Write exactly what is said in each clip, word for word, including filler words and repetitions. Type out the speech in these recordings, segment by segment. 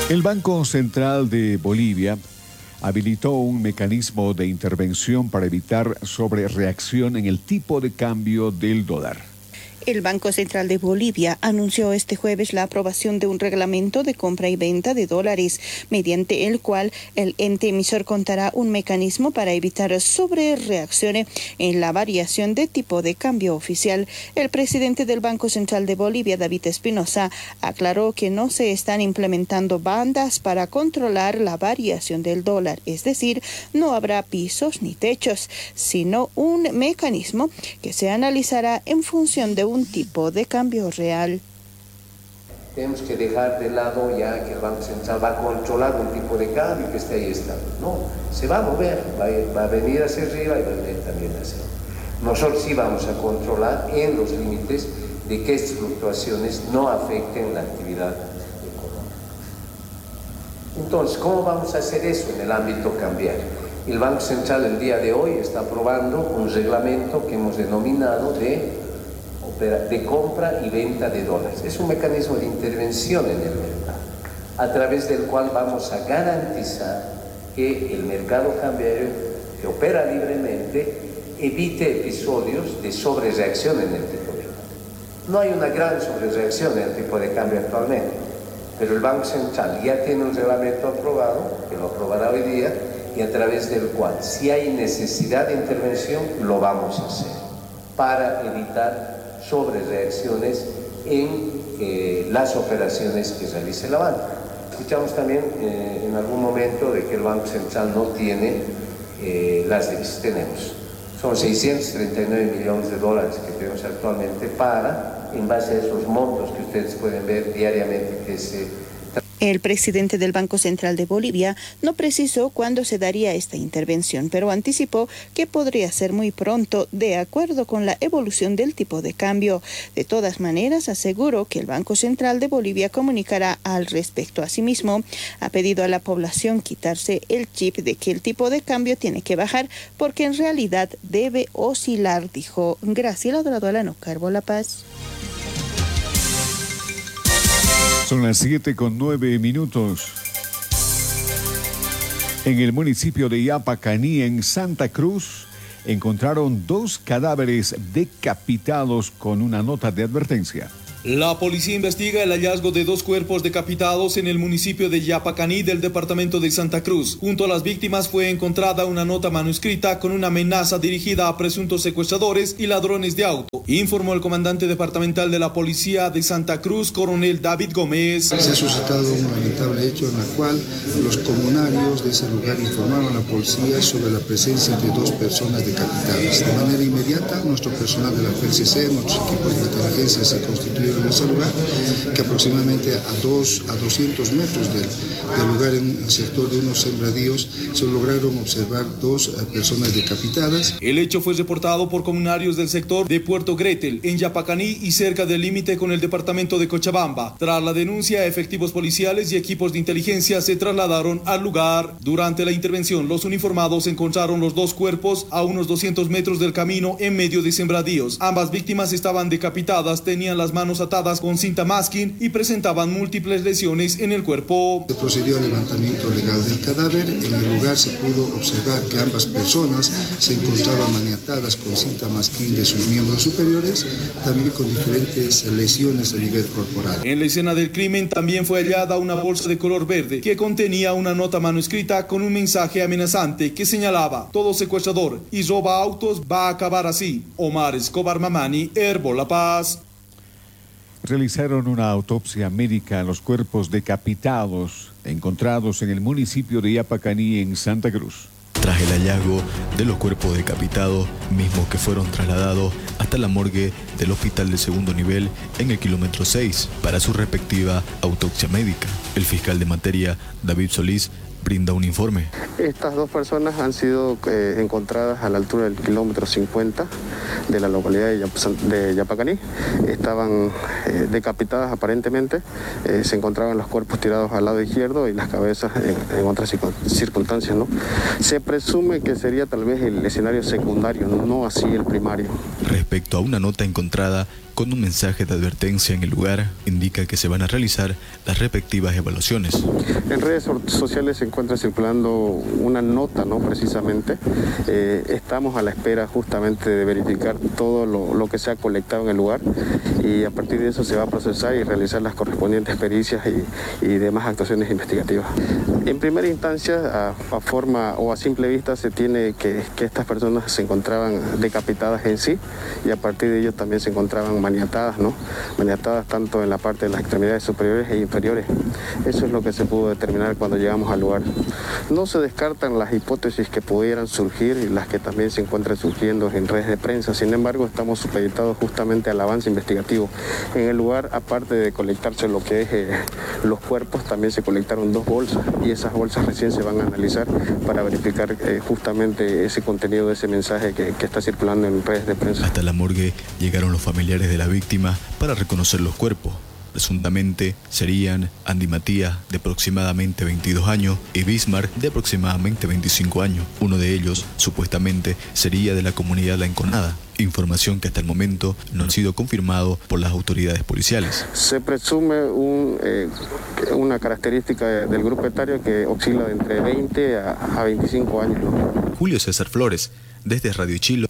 El Banco Central de Bolivia habilitó un mecanismo de intervención para evitar sobrereacción en el tipo de cambio del dólar. El Banco Central de Bolivia anunció este jueves la aprobación de un reglamento de compra y venta de dólares, mediante el cual el ente emisor contará un mecanismo para evitar sobrereacciones en la variación de tipo de cambio oficial. El presidente del Banco Central de Bolivia, David Espinosa, aclaró que no se están implementando bandas para controlar la variación del dólar, es decir, no habrá pisos ni techos, sino un mecanismo que se analizará en función de un un tipo de cambio real. Tenemos que dejar de lado ya que el Banco Central va a controlar un tipo de cambio que esté ahí estable. No, se va a mover, va a, va a venir hacia arriba y va a venir también hacia abajo. Nosotros sí vamos a controlar en los límites de que estas fluctuaciones no afecten la actividad económica. Entonces, ¿cómo vamos a hacer eso en el ámbito cambiario? El Banco Central el día de hoy está aprobando un reglamento que hemos denominado de de compra y venta de dólares. Es un mecanismo de intervención en el mercado, a través del cual vamos a garantizar que el mercado cambiario, que opera libremente, evite episodios de sobrereacción en el tipo de cambio. No hay una gran sobrereacción en el tipo de cambio actualmente, pero el Banco Central ya tiene un reglamento aprobado, que lo aprobará hoy día, y a través del cual, si hay necesidad de intervención, lo vamos a hacer, para evitar sobre reacciones en eh, las operaciones que realice la banca. Escuchamos también eh, en algún momento de que el Banco Central no tiene eh, las divisas. Tenemos. Son seiscientos treinta y nueve millones de dólares que tenemos actualmente para, en base a esos montos que ustedes pueden ver diariamente que se... El presidente del Banco Central de Bolivia no precisó cuándo se daría esta intervención, pero anticipó que podría ser muy pronto, de acuerdo con la evolución del tipo de cambio. De todas maneras, aseguró que el Banco Central de Bolivia comunicará al respecto. Asimismo, ha pedido a la población quitarse el chip de que el tipo de cambio tiene que bajar porque en realidad debe oscilar, dijo Graciela Doraduela, Carbo La Paz. Son las siete con nueve minutos. En el municipio de Yapacaní, en Santa Cruz, encontraron dos cadáveres decapitados con una nota de advertencia. La policía investiga el hallazgo de dos cuerpos decapitados en el municipio de Yapacaní del departamento de Santa Cruz. Junto a las víctimas fue encontrada una nota manuscrita con una amenaza dirigida a presuntos secuestradores y ladrones de auto, informó el comandante departamental de la policía de Santa Cruz, coronel David Gómez. Se ha suscitado un lamentable hecho en el cual los comunarios de ese lugar informaron a la policía sobre la presencia de dos personas decapitadas. De manera inmediata, nuestro personal de la P C C, nuestros equipos de inteligencia se constituyeron en ese lugar, que aproximadamente a, dos, a doscientos metros del, del lugar, en el sector de unos sembradíos, se lograron observar dos uh, personas decapitadas. El hecho fue reportado por comunarios del sector de Puerto Gretel, en Yapacaní y cerca del límite con el departamento de Cochabamba. Tras la denuncia, efectivos policiales y equipos de inteligencia se trasladaron al lugar. Durante la intervención, los uniformados encontraron los dos cuerpos a unos doscientos metros del camino en medio de sembradíos. Ambas víctimas estaban decapitadas, tenían las manos atadas con cinta masking y presentaban múltiples lesiones en el cuerpo. Se procedió al levantamiento legal del cadáver. En el lugar se pudo observar que ambas personas se encontraban maniatadas con cinta masking de sus miembros superiores, también con diferentes lesiones a nivel corporal. En la escena del crimen también fue hallada una bolsa de color verde que contenía una nota manuscrita con un mensaje amenazante que señalaba: todo secuestrador y roba autos va a acabar así. Omar Escobar Mamani, Herbo La Paz. Realizaron una autopsia médica a los cuerpos decapitados encontrados en el municipio de Yapacaní, en Santa Cruz. Tras el hallazgo de los cuerpos decapitados, mismos que fueron trasladados hasta la morgue del hospital de segundo nivel en el kilómetro seis para su respectiva autopsia médica, el fiscal de materia, David Solís, brinda un informe. Estas dos personas han sido eh, encontradas a la altura del kilómetro cincuenta de la localidad de, Yap de Yapacaní. Estaban eh, decapitadas aparentemente, eh, se encontraban los cuerpos tirados al lado izquierdo y las cabezas en, en otras circunstancias, ¿no? Se presume que sería tal vez el escenario secundario, no así el primario. Respecto a una nota encontrada con un mensaje de advertencia en el lugar, indica que se van a realizar las respectivas evaluaciones. En redes sociales se encuentra circulando una nota, ¿no? Precisamente, eh, estamos a la espera justamente de verificar todo lo, lo que se ha colectado en el lugar y a partir de eso se va a procesar y realizar las correspondientes pericias y, y demás actuaciones investigativas. En primera instancia, a, a forma o a simple vista se tiene que, que estas personas se encontraban decapitadas en sí y a partir de ello también se encontraban maniatadas, ¿no? Maniatadas tanto en la parte de las extremidades superiores e inferiores. Eso es lo que se pudo determinar cuando llegamos al lugar. No se descartan las hipótesis que pudieran surgir y las que también se encuentran surgiendo en redes de prensa. Sin embargo, estamos supeditados justamente al avance investigativo. En el lugar, aparte de colectarse lo que es eh, los cuerpos, también se colectaron dos bolsas y esas bolsas recién se van a analizar para verificar eh, justamente ese contenido de ese mensaje que, que está circulando en redes de prensa. Hasta la morgue llegaron los familiares de la víctima para reconocer los cuerpos. Presuntamente serían Andy Matías, de aproximadamente veintidós años, y Bismarck, de aproximadamente veinticinco años. Uno de ellos, supuestamente, sería de la comunidad La Enconada. Información que hasta el momento no ha sido confirmado por las autoridades policiales. Se presume un, eh, una característica del grupo etario que oscila de entre veinte a veinticinco años, ¿no? Julio César Flores, desde Radio Chilo.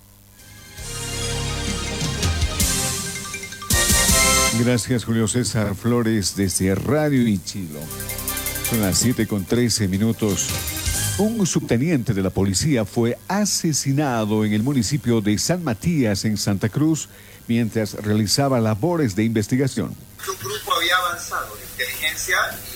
Gracias, Julio César Flores, desde Radio Chilo. Son las siete con trece minutos. Un subteniente de la policía fue asesinado en el municipio de San Matías, en Santa Cruz, mientras realizaba labores de investigación. Un grupo había avanzado de inteligencia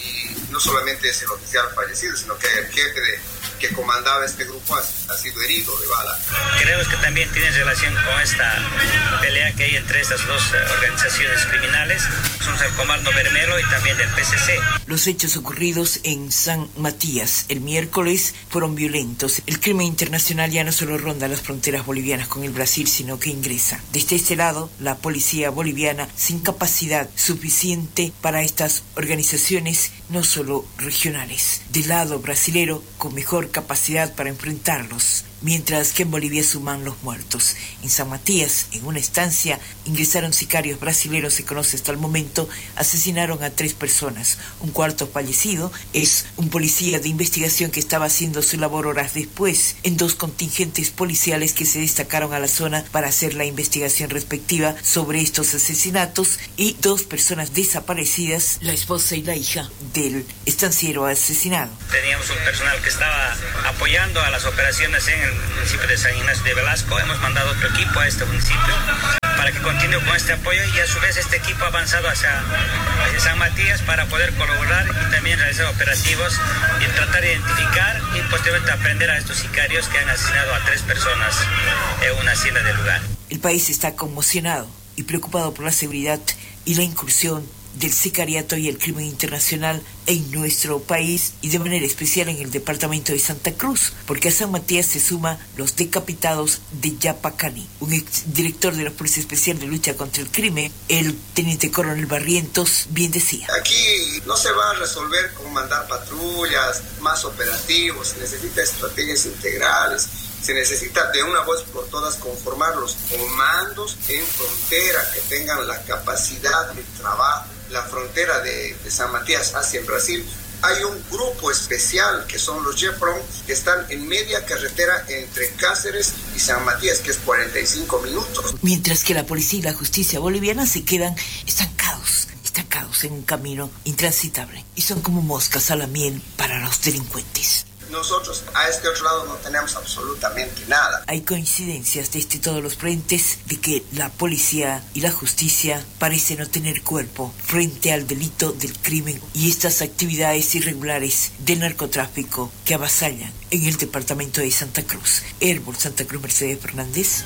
y no solamente es el oficial fallecido, sino que el jefe de, que comandaba este grupo ha, ha sido herido de bala. Creo que también tiene relación con esta pelea que hay entre estas dos organizaciones criminales. Son el Comando Bermelo y también del P C C. Los hechos ocurridos en San Matías el miércoles fueron violentos. El crimen internacional ya no solo ronda las fronteras bolivianas con el Brasil, sino que ingresa. Desde este lado, la policía boliviana, sin capacidad suficiente para estas organizaciones, no solo regionales. Del lado brasilero, con mejor capacidad para enfrentarlos. Mientras que en Bolivia suman los muertos. En San Matías, en una estancia, ingresaron sicarios brasileños, se conoce hasta el momento, asesinaron a tres personas. Un cuarto fallecido es un policía de investigación que estaba haciendo su labor horas después, en dos contingentes policiales que se destacaron a la zona para hacer la investigación respectiva sobre estos asesinatos, y dos personas desaparecidas, la esposa y la hija del estanciero asesinado. Teníamos un personal que estaba apoyando a las operaciones en el municipio de San Ignacio de Velasco. Hemos mandado otro equipo a este municipio para que continúe con este apoyo y a su vez este equipo ha avanzado hacia, hacia San Matías para poder colaborar y también realizar operativos y tratar de identificar y posteriormente aprender a estos sicarios que han asesinado a tres personas en una hacienda del lugar. El país está conmocionado y preocupado por la seguridad y la incursión del sicariato y el crimen internacional en nuestro país y de manera especial en el departamento de Santa Cruz, porque a San Matías se suma los decapitados de Yapacani. Un exdirector de la Policía Especial de Lucha contra el Crimen, el teniente coronel Barrientos, bien decía: aquí no se va a resolver con mandar patrullas, más operativos, se necesita estrategias integrales. Se necesita de una vez por todas conformar los comandos en frontera que tengan la capacidad de trabajo. La frontera de, de San Matías hacia el Brasil, hay un grupo especial que son los Jefron, que están en media carretera entre Cáceres y San Matías, que es cuarenta y cinco minutos. Mientras que la policía y la justicia boliviana se quedan estancados, estancados en un camino intransitable y son como moscas a la miel para los delincuentes. Nosotros a este otro lado no tenemos absolutamente nada. Hay coincidencias desde todos los frentes de que la policía y la justicia parecen no tener cuerpo frente al delito del crimen y estas actividades irregulares del narcotráfico que avasallan en el departamento de Santa Cruz. Herbol, Santa Cruz, Mercedes Fernández.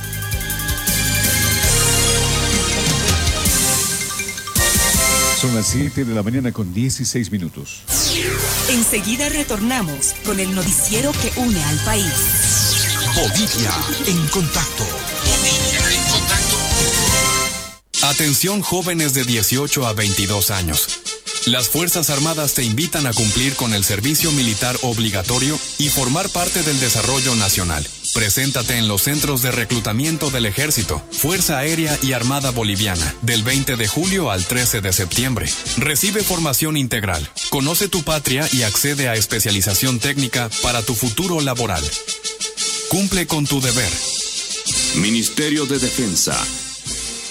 Son las siete de la mañana con dieciséis minutos. Enseguida retornamos con el noticiero que une al país. Bolivia en contacto. Bolivia en contacto. Atención, jóvenes de dieciocho a veintidós años. Las Fuerzas Armadas te invitan a cumplir con el servicio militar obligatorio y formar parte del desarrollo nacional. Preséntate en los centros de reclutamiento del Ejército, Fuerza Aérea y Armada Boliviana, del veinte de julio al trece de septiembre. Recibe formación integral, conoce tu patria y accede a especialización técnica para tu futuro laboral. Cumple con tu deber. Ministerio de Defensa,